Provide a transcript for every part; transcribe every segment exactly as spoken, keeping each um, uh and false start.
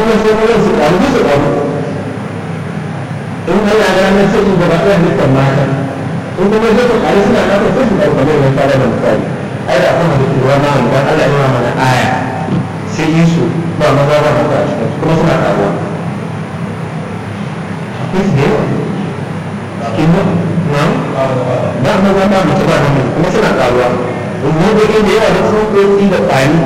kuma sai mazan su ƙaru su ƙaru in Allah ya ranar sai gaba ɗaya halittar mata in kuma zai su ƙaru suna ƙaru sai su ƙaru kamar yadda tare da misali ai da kuma da ruwa na wani dan Allah ya mana aya sai yi su ba maza ba mata a cikin kuma suna ƙaruwa akwai su da yawa cikin nan ba maza ba mace ba da mutu kuma suna ƙaruwa domin da da yawa da tsokoki da ƙwari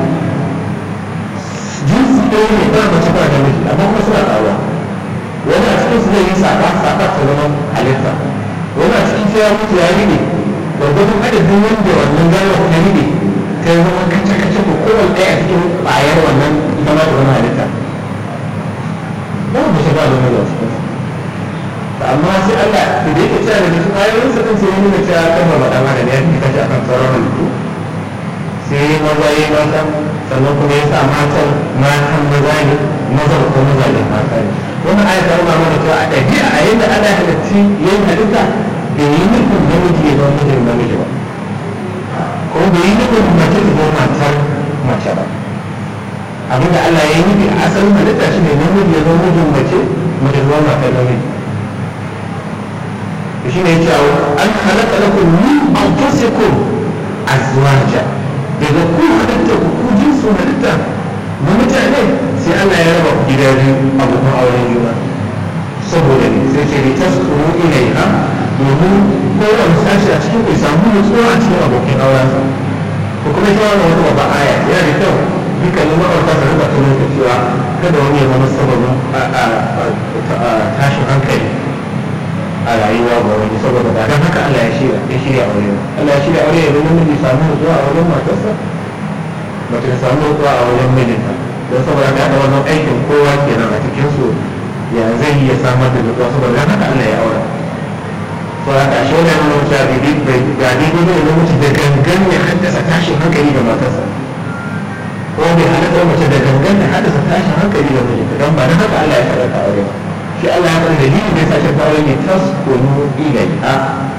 jinsi ɗaya ne ba mace ba da mutu amma kuma suna ƙaruwa wani a cikin su zai yi saka saka ta zama halitta wani a cikin sai ya mutu ya rige gwargwadon adadin wanda wannan gano ta rige ta zama kace-kace ko kowane ɗaya a cikin ƙwayar wannan ita ma ta zama halitta ba mu shi ba da mai wasu amma sai Allah da yake cewa da cikin ayoyin sa kan sai nuna cewa kan ba dan adam ya fi kace akan sauran halittu sai maza yi matan sannan kuma ya sa matan matan maza ne maza ko maza ne mata ne wannan ayat ta nuna mana cewa a ɗabi'a a yadda Allah halitti yayin halitta bai yi nufin namiji ya zama mijin namiji ba ko bai yi nufin mace ta zama matar mace ba abinda Allah ya yi nufi a asalin halitta shi ne namiji ya zama mijin mace mace zama matar namiji shi ne cewa an halaka lakum min anfusikum azwaja daga ku halitta ku ku jinsu halitta na mutane sai Allah ya raba gida biyu abokan auren juna saboda ne sai ce ne taskuru ilaiha domin kowane sashi a cikin ku samu nutsuwa a cikin abokin aurensa ko kuma ita wannan wata babban aya yana da kyau dukkanin ma'aurata su rika tunan da cewa kada wani ya zama sababin tashin hankali a rayuwa ba wani saboda ba don haka Allah ya shirya ya shirya aure Allah ya shirya aure ya zama miji samu nutsuwa a wajen matarsa mace ta samu nutsuwa a wajen mijinta don saboda ka da wannan aikin kowa kenan a cikin su ya zai iya samar da nutsuwa saboda don haka Allah ya aure to haka shi ne nuna wuce ga daidai ne na mutu da gangan ya haddasa tashin hankali da matarsa ko bai halatta mace da gangan da haddasa tashin hankali da mijinta don ba don haka Allah ya faɗa ta aure ba shi Allah ya faɗa dalilin da ya sashen ta aure ne taskunu ilaiha